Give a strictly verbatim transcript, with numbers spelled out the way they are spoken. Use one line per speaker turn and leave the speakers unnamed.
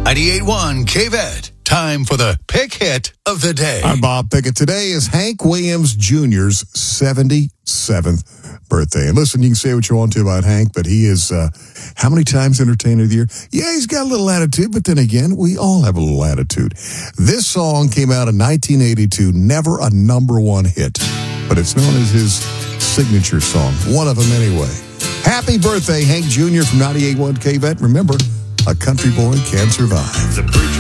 ninety-eight point one K V E T. Time for the pick hit of the day.
I'm Bob Pickett. Today is Hank Williams Junior's seventy-seventh birthday. And listen, you can say what you want to about Hank, but he is, uh, how many times Entertainer of the Year? Yeah, he's got a little attitude, but then again, we all have a little attitude. This song came out in nineteen eighty-two, never a number one hit, but it's known as his signature song, one of them anyway. Happy birthday, Hank Junior from ninety-eight point one K V E T. Remember, a country boy can survive.
The preacher